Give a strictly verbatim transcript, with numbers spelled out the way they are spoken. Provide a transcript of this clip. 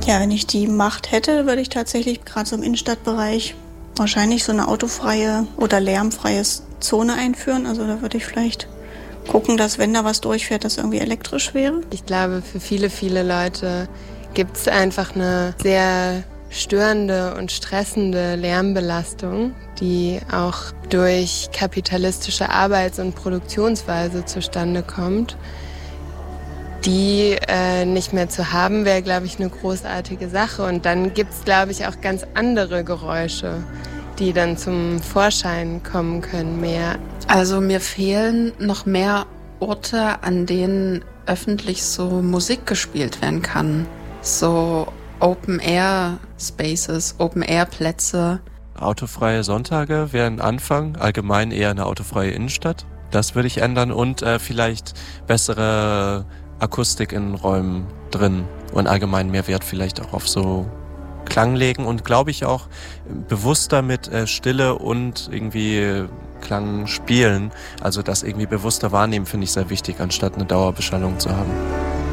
Ja, wenn ich die Macht hätte, würde ich tatsächlich gerade so im Innenstadtbereich wahrscheinlich so eine autofreie oder lärmfreie Zone einführen. Also da würde ich vielleicht gucken, dass wenn da was durchfährt, das irgendwie elektrisch wäre. Ich glaube, für viele, viele Leute gibt es einfach eine sehr störende und stressende Lärmbelastung, die auch durch kapitalistische Arbeits- und Produktionsweise zustande kommt. Die äh, nicht mehr zu haben, wäre, glaube ich, eine großartige Sache. Und dann gibt es, glaube ich, auch ganz andere Geräusche, die dann zum Vorschein kommen können mehr. Also mir fehlen noch mehr Orte, an denen öffentlich so Musik gespielt werden kann. So Open-Air-Spaces, Open-Air-Plätze. Autofreie Sonntage wären Anfang, allgemein eher eine autofreie Innenstadt. Das würde ich ändern und äh, vielleicht bessere Akustik in Räumen drin und allgemein mehr Wert vielleicht auch auf so Klang legen und glaube ich auch bewusster mit äh, Stille und irgendwie äh, Klang spielen. Also das irgendwie bewusster wahrnehmen finde ich sehr wichtig, anstatt eine Dauerbeschallung zu haben.